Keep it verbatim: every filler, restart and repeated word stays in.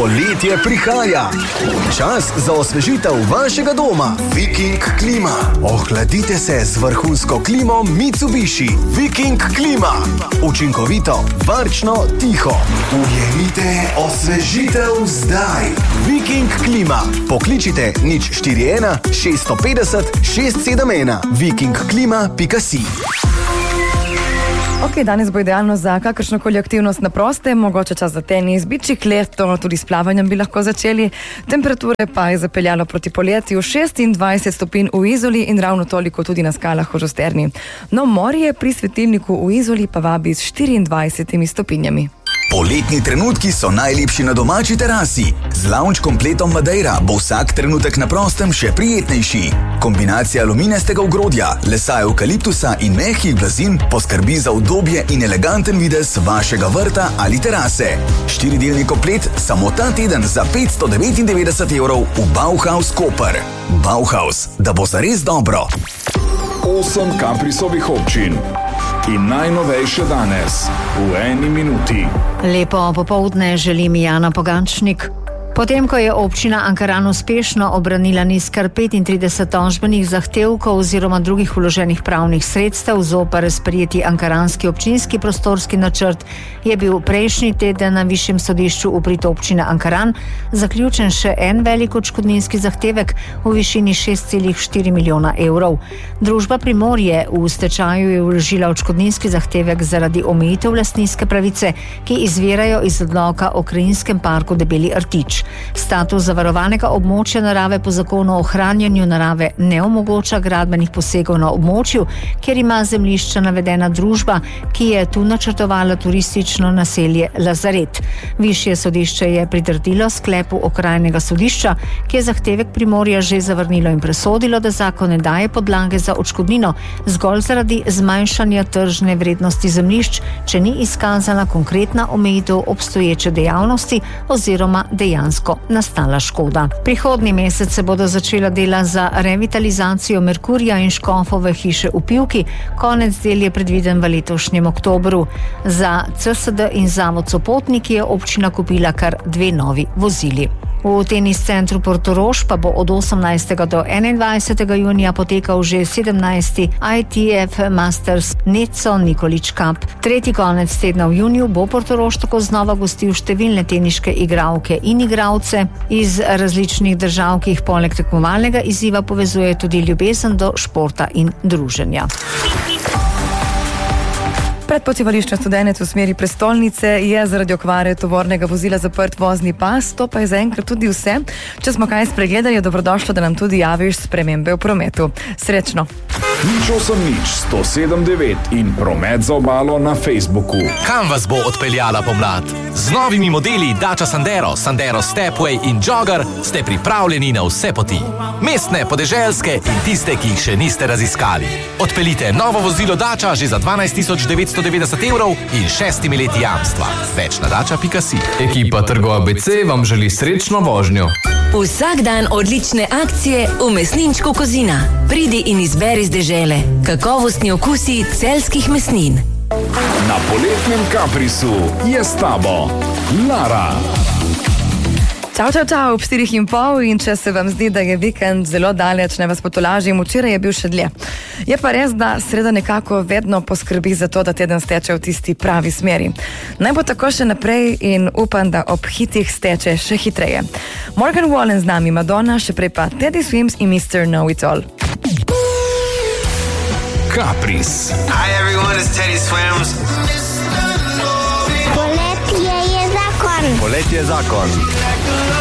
Poletje prihaja. Čas za osvežitev vašega doma. Viking klima. Ohladite se z vrhunsko klimo Mitsubishi. Viking klima. Učinkovito, varčno, tiho. Ujemite osvežitev zdaj. Viking klima. Pokličite nič štiri ena šest pet nula šest sedem ena. viking klima pika si. Ok, danes bo idealno za kakršnokoli aktivnost na prostem, mogoče čas za tenis, bicikleto, tudi s plavanjem bi lahko začeli. Temperature pa je zapeljalo proti poletju šestindvajset stopinj v Izoli in ravno toliko tudi na skalah v Žusterni. No, morje pri svetilniku v Izoli pa vabi s štiriindvajsetimi stopinjami. Poletni trenutki so najlepši na domači terasi. Z lounge kompletom Madeira bo vsak trenutek na prostem še prijetnejši. Kombinacija aluminijastega ogrodja, lesa evkaliptusa in mehkih blazin poskrbi za udobje in eleganten videz vašega vrta ali terase. Štiridelni komplet samo ta teden za petsto devetindevetdeset evrov v Bauhaus Koper. Bauhaus, da bo zares dobro. Osem Caprisovih občin. In najnovejše danes, v eni minuti. Lepo popoldne želim Jana Pogančnik. Potem, ko je občina Ankaran uspešno obranila niz kar petintrideset tožbenih zahtevkov oziroma drugih vloženih pravnih sredstev zoper sprejeti ankaranski občinski prostorski načrt, je bil prejšnji teden na višjem sodišču v prid občine Ankaran zaključen še en velik odškodninski zahtevek v višini šest celih štiri milijona evrov. Družba Primorje v stečaju je vložila odškodninski zahtevek zaradi omejitev lastninske pravice, ki izvirajo iz odloka o krajinskem parku Debeli Rtič. Status zavarovanega območja narave po zakonu o ohranjanju narave ne omogoča gradbenih posegov na območju, kjer ima zemljišča navedena družba, ki je tu načrtovala turistično naselje Lazaret. Višje sodišče je pritrdilo sklepu okrajnega sodišča, ki je zahtevek Primorja že zavrnilo in presodilo, da zakon ne daje podlage za odškodnino zgolj zaradi zmanjšanja tržne vrednosti zemljišč, če ni izkazana konkretna omejitev obstoječe dejavnosti oziroma dejansko nastala škoda. Prihodnji mesec se bodo začela dela za revitalizacijo Merkurja in Škofove hiše v Pivki, konec del je predviden v letošnjem oktobru. Za C S D in Zavod Sopotnik je občina kupila kar dve novi vozili. V tenis centru Portorož pa bo od osemnajstega do enaindvajsetega junija potekal že sedemnajsti I T F Masters Neco Nikolič Cup. Tretji konec tedna v juniju bo Portorož tako znova gostil številne teniške igralke in igralce iz različnih držav, ki jih poleg tekmovalnega izziva povezuje tudi ljubezen do športa in druženja. Predpočivališče Studenec v smeri prestolnice je zaradi okvare tovornega vozila zaprt vozni pas, to pa je zaenkrat tudi vse. Če smo kaj spregledali, je dobrodošlo, da nam tudi javiš spremembe v prometu. Srečno! Nič osem nič sto sedem devet in promet za obalo na Facebooku. Kam vas bo odpeljala pomlad? Z novimi modeli Dacia Sandero, Sandero Stepway in Jogger ste pripravljeni na vse poti. Mestne, podeželske in tiste, ki jih še niste raziskali. Odpeljite novo vozilo Dacia že za dvanajst tisoč devetsto devetdeset evrov in šestimi leti jamstva. Več na dacia pika si. Ekipa Trgo A B C vam želi srečno vožnjo. Vsak dan odlične akcije v mesninčku Kozina. Pridi in izberi z dežele. Kakovostni okusi celjskih mesnin. Na poletnem Caprisu je s tabo Lara. Čau, čau, čau, ob štirih in pol in če se vam zdi, da je vikend zelo daleč, ne vas potolažim, včeraj je bil še dlje. Je pa res, da sreda nekako vedno poskrbi za to, da teden steče v tisti pravi smeri. Naj bo tako še naprej in upam, da ob hitih steče še hitreje. Morgan Wallen z nami, Madonna, še prej pa Teddy Swims in mister Know It All. Capris. Hi everyone, it's Teddy Swims. Poletje je zakon. Poletje je zakon.